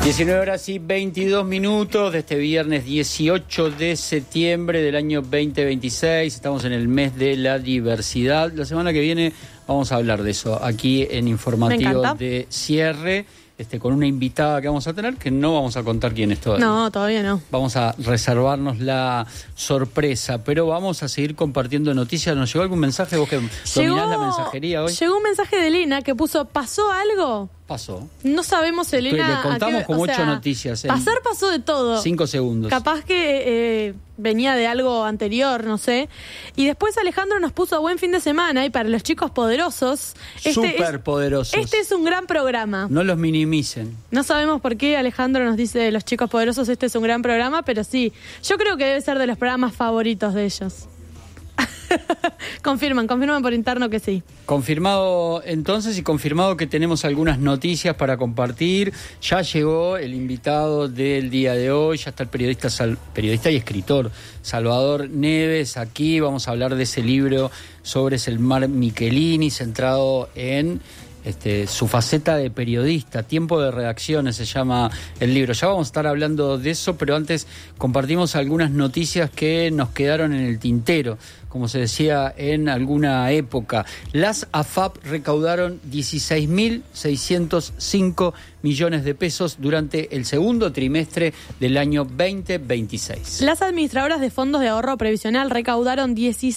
19:22 de este viernes 18 de septiembre del año 2026. Estamos en el mes de la diversidad. La semana que viene vamos a hablar de eso aquí en Informativo de Cierre. Con una invitada que vamos a tener, que no vamos a contar quién es todavía. No, todavía no. Vamos a reservarnos la sorpresa, pero vamos a seguir compartiendo noticias. ¿Nos llegó algún mensaje? ¿Vos que dominás la mensajería hoy? Llegó un mensaje de Elena que puso, ¿pasó algo? Pasó. No sabemos, Elena. Le contamos como 8 noticias. Pasó de todo. 5 segundos. Capaz que venía de algo anterior, no sé. Y después Alejandro nos puso buen fin de semana y para los chicos poderosos. Súper poderosos. Este es un gran programa. No los minimicen. No sabemos por qué Alejandro nos dice de los chicos poderosos, este es un gran programa, pero sí. Yo creo que debe ser de los programas favoritos de ellos. confirman por interno que sí. Confirmado entonces, y confirmado que tenemos algunas noticias para compartir. Ya llegó el invitado del día de hoy, ya está el periodista y escritor Salvador Neves aquí. Vamos a hablar de ese libro sobre Selmar Michelini, centrado en su faceta de periodista. Tiempo de redacciones se llama el libro. Ya vamos a estar hablando de eso, pero antes compartimos algunas noticias que nos quedaron en el tintero, como se decía en alguna época. Las AFAP recaudaron 16.605 millones de pesos durante el segundo trimestre del año 2026. Las administradoras de fondos de ahorro previsional recaudaron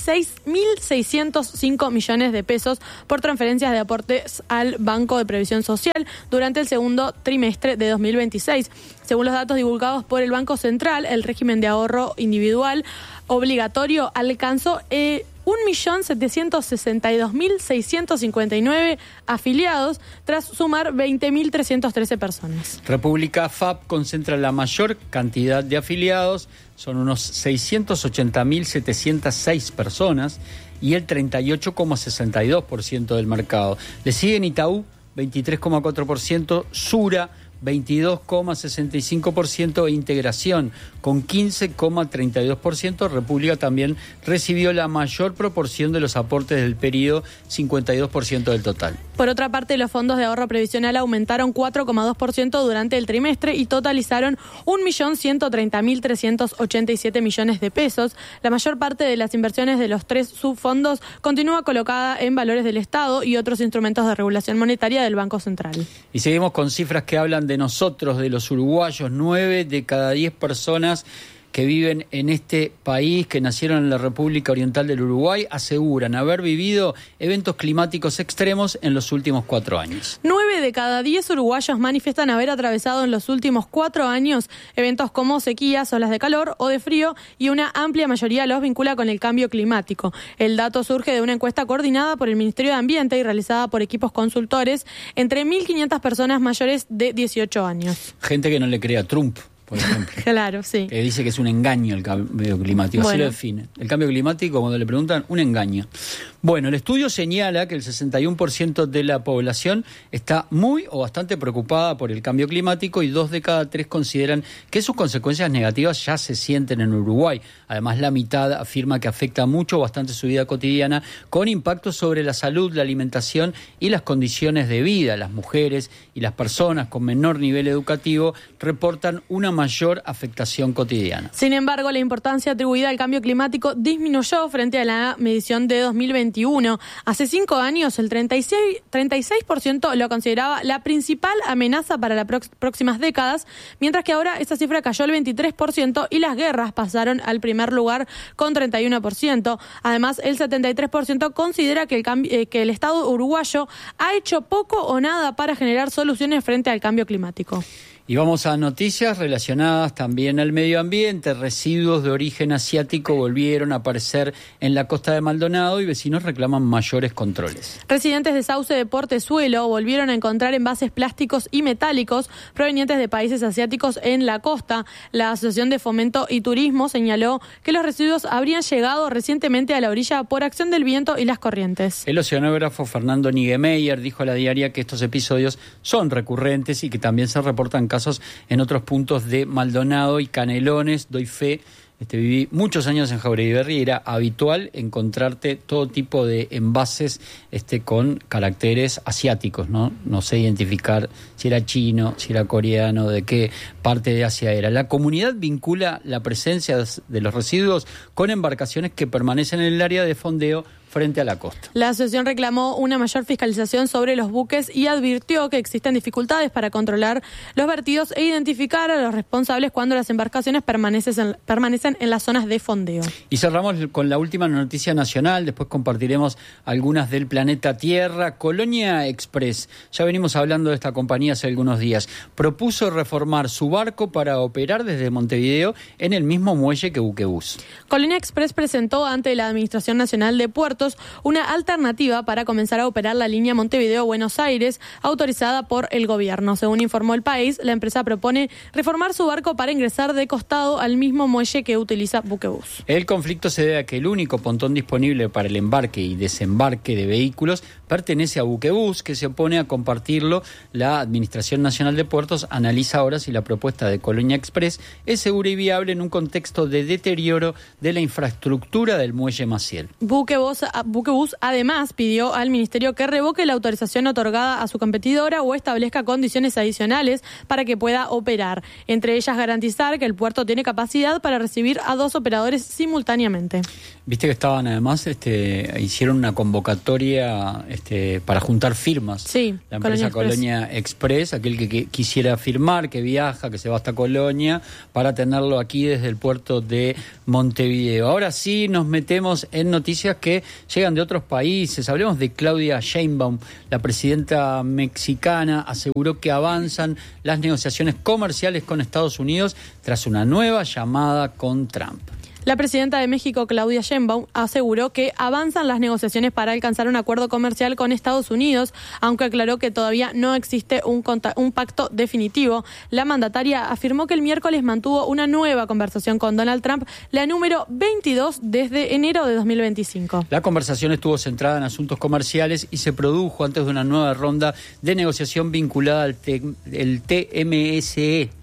16.605 millones de pesos por transferencias de aportes al Banco de Previsión Social durante el segundo trimestre de 2026. Según los datos divulgados por el Banco Central, el régimen de ahorro individual obligatorio alcanzó 1.762.659 afiliados tras sumar 20.313 personas. República AFAP concentra la mayor cantidad de afiliados, son unos 680.706 personas y el 38,62% del mercado. Le siguen Itaú, 23,4%, Sura, 22,65% e Integración con 15,32%. República también recibió la mayor proporción de los aportes del periodo, 52% del total. Por otra parte, los fondos de ahorro previsional aumentaron 4,2% durante el trimestre y totalizaron 1.130.387 millones de pesos. La mayor parte de las inversiones de los 3 subfondos continúa colocada en valores del Estado y otros instrumentos de regulación monetaria del Banco Central. Y seguimos con cifras que hablan de nosotros, de los uruguayos. 9 de cada 10 personas que viven en este país, que nacieron en la República Oriental del Uruguay, aseguran haber vivido eventos climáticos extremos en los últimos 4 años. 9 de cada 10 uruguayos manifiestan haber atravesado en los últimos 4 años eventos como sequías, olas de calor o de frío, y una amplia mayoría los vincula con el cambio climático. El dato surge de una encuesta coordinada por el Ministerio de Ambiente y realizada por equipos consultores entre 1.500 personas mayores de 18 años. Gente que no le cree a Trump, por ejemplo. Claro, sí. Que dice que es un engaño el cambio climático. Así lo define. El cambio climático, cuando le preguntan, un engaño. Bueno, el estudio señala que el 61% de la población está muy o bastante preocupada por el cambio climático y 2 de cada 3 consideran que sus consecuencias negativas ya se sienten en Uruguay. Además, la mitad afirma que afecta mucho o bastante su vida cotidiana, con impactos sobre la salud, la alimentación y las condiciones de vida. Las mujeres y las personas con menor nivel educativo reportan una mayor afectación cotidiana. Sin embargo, la importancia atribuida al cambio climático disminuyó frente a la medición de 2021. Hace 5 años, el 36% lo consideraba la principal amenaza para las próximas décadas, mientras que ahora esa cifra cayó al 23% y las guerras pasaron al primer lugar con 31%. Además, el 73% considera que el Estado uruguayo ha hecho poco o nada para generar soluciones frente al cambio climático. Y vamos a noticias relacionadas también al medio ambiente. Residuos de origen asiático volvieron a aparecer en la costa de Maldonado y vecinos reclaman mayores controles. Residentes de Sauce de Portezuelo volvieron a encontrar envases plásticos y metálicos provenientes de países asiáticos en la costa. La Asociación de Fomento y Turismo señaló que los residuos habrían llegado recientemente a la orilla por acción del viento y las corrientes. El oceanógrafo Fernando Niguemeyer dijo a la diaria que estos episodios son recurrentes y que también se reportan casos en otros puntos de Maldonado y Canelones. Doy fe Viví muchos años en Jauregui Berri y era habitual encontrarte todo tipo de envases con caracteres asiáticos, ¿no? No sé identificar si era chino, si era coreano, de qué parte de Asia era. La comunidad vincula la presencia de los residuos con embarcaciones que permanecen en el área de fondeo frente a la costa. La asociación reclamó una mayor fiscalización sobre los buques y advirtió que existen dificultades para controlar los vertidos e identificar a los responsables cuando las embarcaciones permanecen en las zonas de fondeo. Y cerramos con la última noticia nacional, después compartiremos algunas del planeta Tierra. Colonia Express, ya venimos hablando de esta compañía hace algunos días, propuso reformar su barco para operar desde Montevideo en el mismo muelle que Buquebus. Colonia Express presentó ante la Administración Nacional de Puertos una alternativa para comenzar a operar la línea Montevideo-Buenos Aires, autorizada por el gobierno. Según informó El País, la empresa propone reformar su barco para ingresar de costado al mismo muelle que utiliza Buquebus. El conflicto se debe a que el único pontón disponible para el embarque y desembarque de vehículos pertenece a Buquebus, que se opone a compartirlo. La Administración Nacional de Puertos analiza ahora si la propuesta de Colonia Express es segura y viable en un contexto de deterioro de la infraestructura del muelle Maciel. Buquebus además pidió al Ministerio que revoque la autorización otorgada a su competidora o establezca condiciones adicionales para que pueda operar. Entre ellas, garantizar que el puerto tiene capacidad para recibir a 2 operadores simultáneamente. Viste que estaban además, hicieron una convocatoria para juntar firmas. Sí, la empresa Colonia Express, aquel que quisiera firmar, que viaja, que se va hasta Colonia, para tenerlo aquí desde el puerto de Montevideo. Ahora sí nos metemos en noticias que llegan de otros países. Hablemos de Claudia Sheinbaum. La presidenta mexicana aseguró que avanzan las negociaciones comerciales con Estados Unidos tras una nueva llamada con Trump. La presidenta de México, Claudia Sheinbaum, aseguró que avanzan las negociaciones para alcanzar un acuerdo comercial con Estados Unidos, aunque aclaró que todavía no existe un pacto definitivo. La mandataria afirmó que el miércoles mantuvo una nueva conversación con Donald Trump, la número 22 desde enero de 2025. La conversación estuvo centrada en asuntos comerciales y se produjo antes de una nueva ronda de negociación vinculada al TMSE,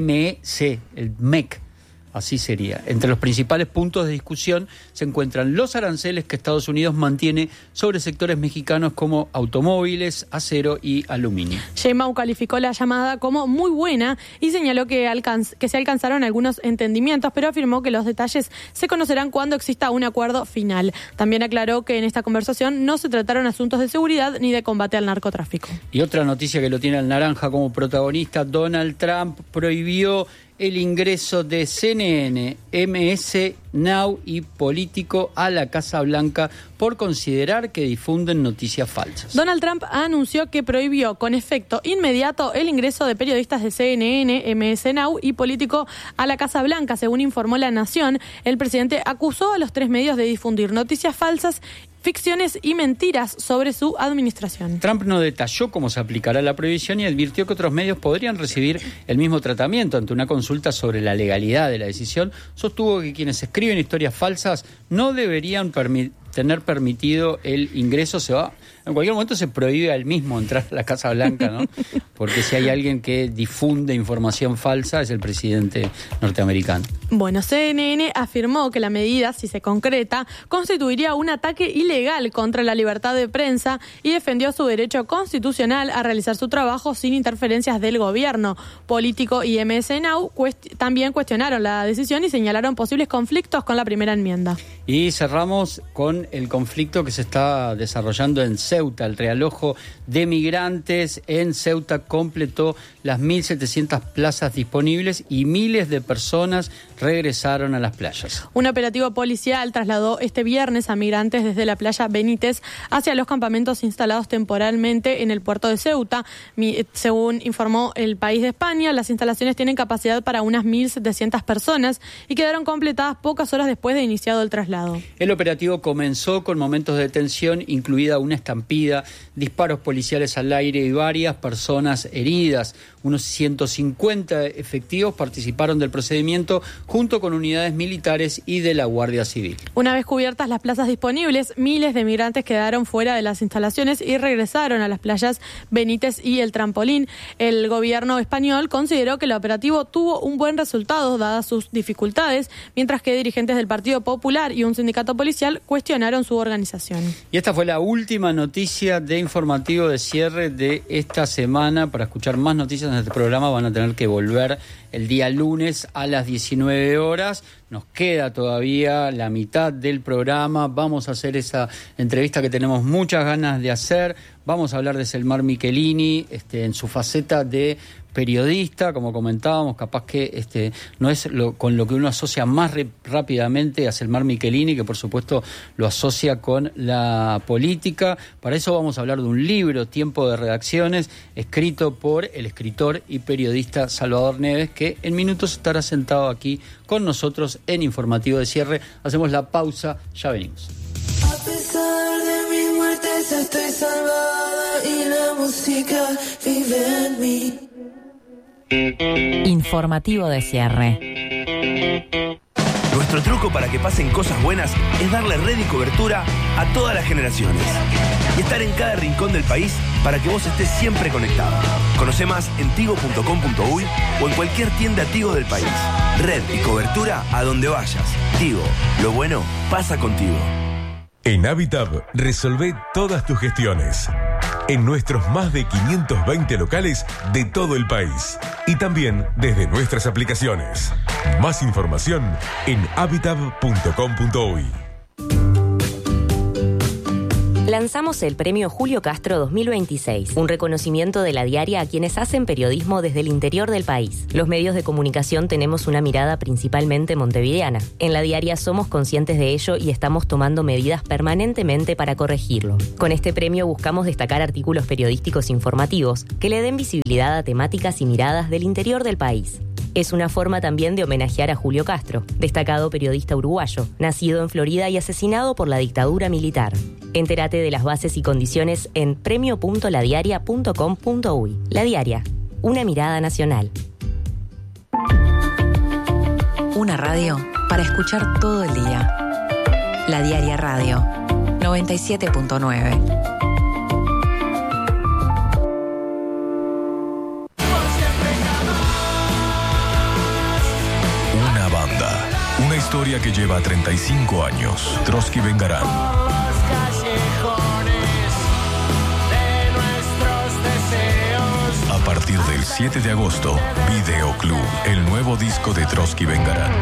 el MEC. Así sería. Entre los principales puntos de discusión se encuentran los aranceles que Estados Unidos mantiene sobre sectores mexicanos como automóviles, acero y aluminio. Sheinbaum calificó la llamada como muy buena y señaló que se alcanzaron algunos entendimientos, pero afirmó que los detalles se conocerán cuando exista un acuerdo final. También aclaró que en esta conversación no se trataron asuntos de seguridad ni de combate al narcotráfico. Y otra noticia que lo tiene al naranja como protagonista, Donald Trump prohibió el ingreso de CNN, MS Now y Político a la Casa Blanca por considerar que difunden noticias falsas. Donald Trump anunció que prohibió con efecto inmediato el ingreso de periodistas de CNN, MS Now y Político a la Casa Blanca. Según informó La Nación, el presidente acusó a los 3 medios de difundir noticias falsas, ficciones y mentiras sobre su administración. Trump no detalló cómo se aplicará la prohibición y advirtió que otros medios podrían recibir el mismo tratamiento. Ante una consulta sobre la legalidad de la decisión, sostuvo que quienes escriben historias falsas no deberían tener permitido el ingreso. En cualquier momento se prohíbe al mismo entrar a la Casa Blanca, ¿no? Porque si hay alguien que difunde información falsa es el presidente norteamericano. Bueno, CNN afirmó que la medida, si se concreta, constituiría un ataque ilegal contra la libertad de prensa y defendió su derecho constitucional a realizar su trabajo sin interferencias del gobierno. Político y MS Now también cuestionaron la decisión y señalaron posibles conflictos con la primera enmienda. Y cerramos con el conflicto que se está desarrollando en Ceuta. El realojo de migrantes en Ceuta completó las 1.700 plazas disponibles y miles de personas regresaron a las playas. Un operativo policial trasladó este viernes a migrantes desde la playa Benítez hacia los campamentos instalados temporalmente en el puerto de Ceuta. Según informó El País de España, las instalaciones tienen capacidad para unas 1.700 personas y quedaron completadas pocas horas después de iniciado el traslado. El operativo comenzó con momentos de tensión, incluida una estampida estampida, disparos policiales al aire y varias personas heridas. Unos 150 efectivos participaron del procedimiento junto con unidades militares y de la Guardia Civil. Una vez cubiertas las plazas disponibles, miles de migrantes quedaron fuera de las instalaciones y regresaron a las playas Benítez y El Trampolín. El gobierno español consideró que el operativo tuvo un buen resultado dadas sus dificultades, mientras que dirigentes del Partido Popular y un sindicato policial cuestionaron su organización. Y esta fue la última noticia de informativo de cierre de esta semana. Para escuchar más noticias en este programa van a tener que volver el día lunes a las 19 horas. Nos queda todavía la mitad del programa. Vamos a hacer esa entrevista que tenemos muchas ganas de hacer. Vamos a hablar de Selmar Michelini en su faceta de periodista, como comentábamos, capaz que no es con lo que uno asocia más rápidamente a Selmar Michelini, que por supuesto lo asocia con la política. Para eso vamos a hablar de un libro, Tiempo de Redacciones, escrito por el escritor y periodista Salvador Neves, que en minutos estará sentado aquí con nosotros en Informativo de Cierre. Hacemos la pausa, ya venimos. A pesar de mi muerte estoy salvada y la música vive en mí. Informativo de cierre. Nuestro truco para que pasen cosas buenas es darle red y cobertura a todas las generaciones y estar en cada rincón del país para que vos estés siempre conectado. Conoce más en tigo.com.uy o en cualquier tienda Tigo del país. Red y cobertura a donde vayas. Tigo, lo bueno pasa contigo. En Habitab resolvé todas tus gestiones. En nuestros más de 520 locales de todo el país. Y también desde nuestras aplicaciones. Más información en habitab.com.uy. Lanzamos el premio Julio Castro 2026, un reconocimiento de La Diaria a quienes hacen periodismo desde el interior del país. Los medios de comunicación tenemos una mirada principalmente montevideana. En La Diaria somos conscientes de ello y estamos tomando medidas permanentemente para corregirlo. Con este premio buscamos destacar artículos periodísticos informativos que le den visibilidad a temáticas y miradas del interior del país. Es una forma también de homenajear a Julio Castro, destacado periodista uruguayo, nacido en Florida y asesinado por la dictadura militar. Entérate de las bases y condiciones en premio.ladiaria.com.uy. La Diaria, una mirada nacional. Una radio para escuchar todo el día. La Diaria Radio, 97.9. Una historia que lleva 35 años. Trotsky Vengarán. A partir del 7 de agosto, Videoclub, el nuevo disco de Trotsky Vengarán.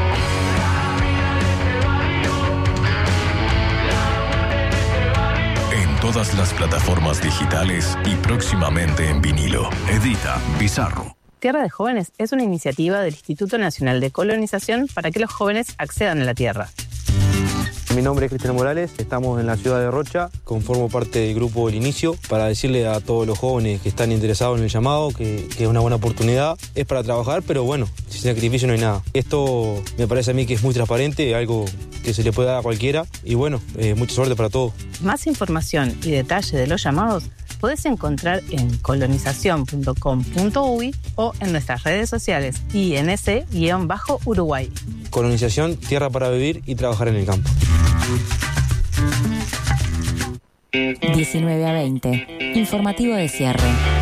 En todas las plataformas digitales y próximamente en vinilo. Edita Bizarro. Tierra de Jóvenes es una iniciativa del Instituto Nacional de Colonización para que los jóvenes accedan a la tierra. Mi nombre es Cristian Morales, estamos en la ciudad de Rocha, conformo parte del grupo El Inicio para decirle a todos los jóvenes que están interesados en el llamado que es una buena oportunidad. Es para trabajar, pero bueno, sin sacrificio no hay nada. Esto me parece a mí que es muy transparente, algo que se le puede dar a cualquiera y bueno, mucha suerte para todos. Más información y detalle de los llamados podés encontrar en colonización.com.uy o en nuestras redes sociales INS-Uruguay. Colonización, tierra para vivir y trabajar en el campo. 19 a 20. Informativo de cierre.